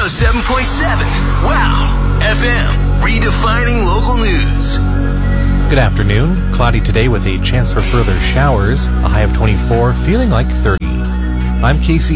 107.7 Wow FM, redefining local news. Good afternoon. Cloudy today with a chance for further showers. A high of 24, feeling like 30. I'm Casey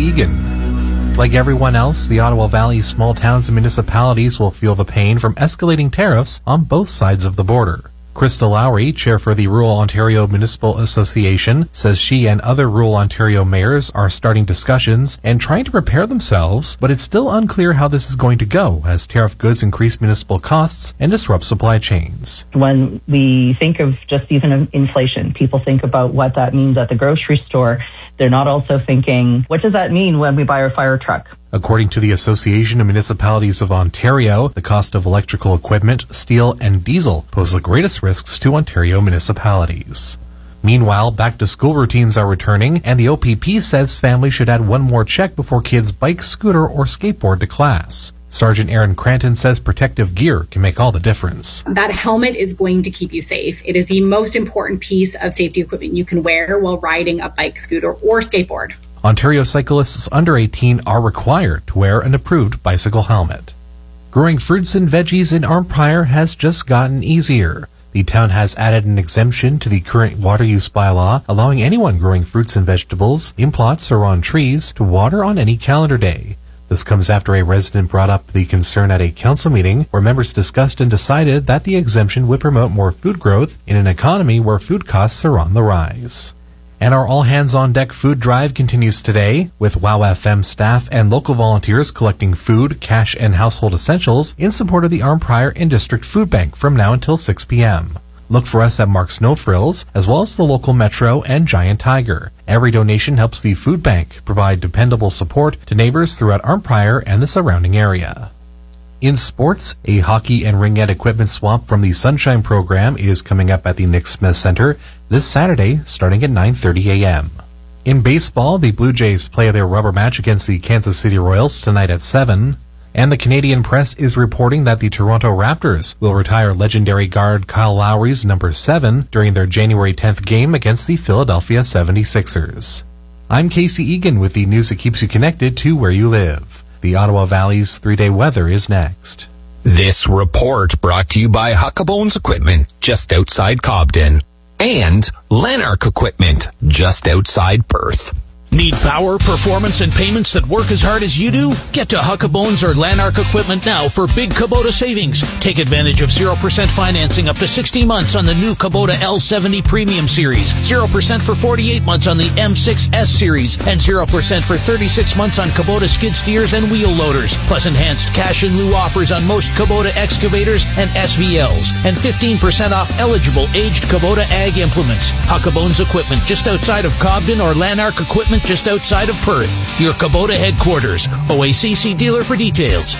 Egan. Like everyone else, the Ottawa Valley small towns and municipalities will feel the pain from escalating tariffs on both sides of the border. Krista Lowry, chair for the Rural Ontario Municipal Association, says she and other rural Ontario mayors are starting discussions and trying to prepare themselves, but it's still unclear how this is going to go as tariff goods increase municipal costs and disrupt supply chains. When we think of just even inflation, people think about what that means at the grocery store. They're not also thinking, what does that mean when we buy our fire truck? According to the Association of Municipalities of Ontario, the cost of electrical equipment, steel, and diesel pose the greatest risks to Ontario municipalities. Meanwhile, back-to-school routines are returning, and the OPP says families should add one more check before kids bike, scooter, or skateboard to class. Sergeant Erin Cranton says protective gear can make all the difference. That helmet is going to keep you safe. It is the most important piece of safety equipment you can wear while riding a bike, scooter, or skateboard. Ontario cyclists under 18 are required to wear an approved bicycle helmet. Growing fruits and veggies in Arnprior has just gotten easier. The town has added an exemption to the current water use bylaw, allowing anyone growing fruits and vegetables in plots or on trees to water on any calendar day. This comes after a resident brought up the concern at a council meeting where members discussed and decided that the exemption would promote more food growth in an economy where food costs are on the rise. And our All Hands on Deck food drive continues today, with WOW FM staff and local volunteers collecting food, cash, and household essentials in support of the Arnprior and District Food Bank from now until 6 p.m. Look for us at Mark's No Frills, as well as the local Metro and Giant Tiger. Every donation helps the food bank provide dependable support to neighbors throughout Arnprior and the surrounding area. In sports, a hockey and ringette equipment swap from the Sunshine program is coming up at the Nick Smith Center this Saturday, starting at 9:30 a.m. In baseball, the Blue Jays play their rubber match against the Kansas City Royals tonight at 7. And the Canadian press is reporting that the Toronto Raptors will retire legendary guard Kyle Lowry's number 7 during their January 10th game against the Philadelphia 76ers. I'm Casey Egan with the news that keeps you connected to where you live. The Ottawa Valley's 3-day weather is next. This report brought to you by Huckabones Equipment, just outside Cobden, and Lanark Equipment, just outside Perth. Need power, performance, and payments that work as hard as you do? Get to Huckabones or Lanark Equipment now for big Kubota savings. Take advantage of 0% financing up to 60 months on the new Kubota L70 Premium Series, 0% for 48 months on the M6S Series, and 0% for 36 months on Kubota skid steers and wheel loaders, plus enhanced cash in lieu offers on most Kubota excavators and SVLs, and 15% off eligible aged Kubota ag implements. Huckabones Equipment just outside of Cobden or Lanark Equipment just outside of Perth. Your Kubota headquarters. OACC dealer for details.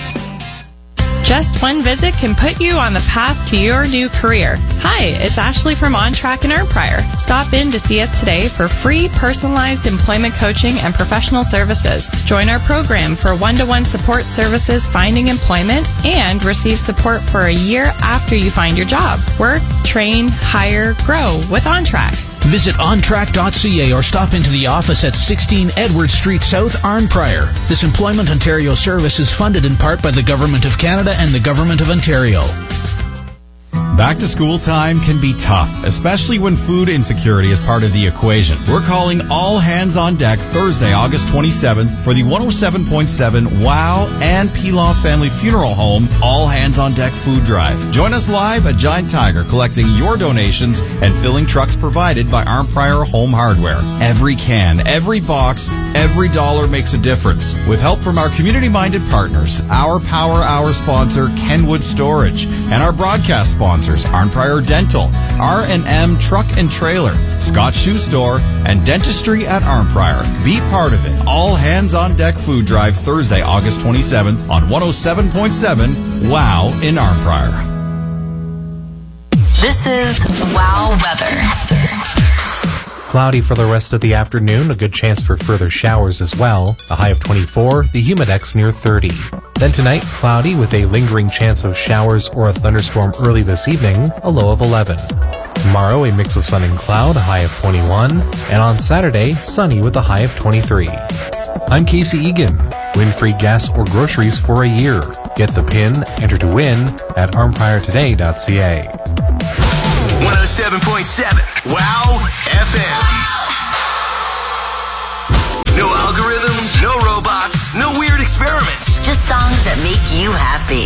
Just one visit can put you on the path to your new career. Hi, it's Ashley from On Track in Arnprior. Stop in to see us today for free personalized employment coaching and professional services. Join our program for one-to-one support services finding employment and receive support for a year after you find your job. Work, train, hire, grow with On Track. Visit ontrack.ca or stop into the office at 16 Edward Street South, Arnprior. This Employment Ontario service is funded in part by the Government of Canada and the Government of Ontario. Back to school time can be tough, especially when food insecurity is part of the equation. We're calling all hands on deck Thursday, August 27th for the 107.7 WOW and Pilaf Family Funeral Home All Hands on Deck Food Drive. Join us live at Giant Tiger, collecting your donations and filling trucks provided by Arnprior Home Hardware. Every can, every box, every dollar makes a difference. With help from our community-minded partners, our Power Hour sponsor, Kenwood Storage, and our broadcast sponsors, Arnprior Dental, R&M Truck and Trailer, Scott Shoe Store, and Dentistry at Arnprior. Be part of it. All Hands on Deck Food Drive Thursday, August 27th on 107.7 WOW in Arnprior. This is WOW Weather. Cloudy for the rest of the afternoon, a good chance for further showers as well. A high of 24, the humidex near 30. Then tonight, cloudy with a lingering chance of showers or a thunderstorm early this evening, a low of 11. Tomorrow, a mix of sun and cloud, a high of 21. And on Saturday, sunny with a high of 23. I'm Casey Egan. Win free gas or groceries for a year. Get the PIN, enter to win at armpriortoday.ca. 107.7 Wow FM. No algorithms, no robots, no weird experiments. Just songs that make you happy.